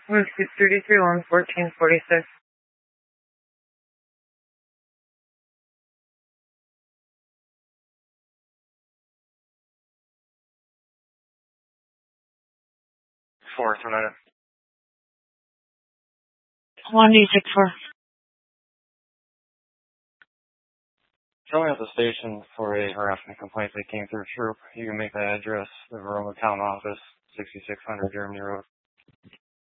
Move to 33 on 1446. Fourth, United. 1D64. Showing at the station for a harassment complaint that came through troop. You can make that address the Verona Town Office, 6600 Germany Road.